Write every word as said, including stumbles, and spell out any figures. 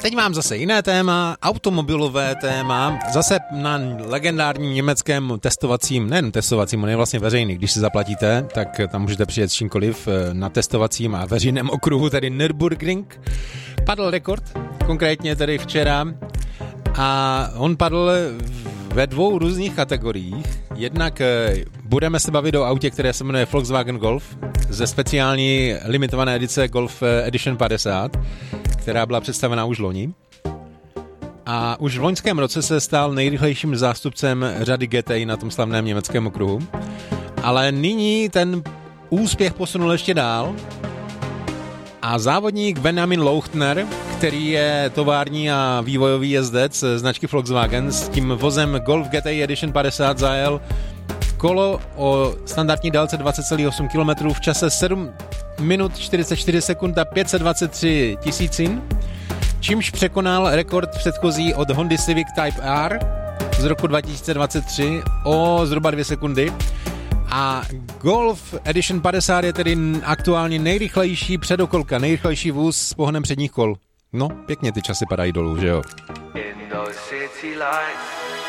Teď mám zase jiné téma, automobilové téma, zase na legendárním německém testovacím, nejen testovacím, on je vlastně veřejný, když si zaplatíte, tak tam můžete přijet s čímkoliv na testovacím a veřejném okruhu, tedy Nürburgring. Padl rekord, konkrétně tedy včera, a on padl ve dvou různých kategoriích. Jednak budeme se bavit o autě, které se jmenuje Volkswagen Golf, ze speciální limitované edice Golf Edition padesát, která byla představena už loni. A už v loňském roce se stal nejrychlejším zástupcem řady G T I na tom slavném německém okruhu. Ale nyní ten úspěch posunul ještě dál a závodník Benjamin Lauchtner, který je tovární a vývojový jezdec značky Volkswagen, s tím vozem Golf G T I Edition padesát zajel kolo o standardní délce dvacet celá osm kilometrů v čase sedm minut čtyřicet čtyři sekund a pět set dvacet tři tisícin, čímž překonal rekord předchozí od Hondy Civic Type R z roku dva tisíce dvacet tři o zhruba dvě sekundy. A Golf Edition padesát je tedy aktuálně nejrychlejší předokolka, nejrychlejší vůz s pohonem předních kol. No, pěkně ty časy padají dolů, že jo?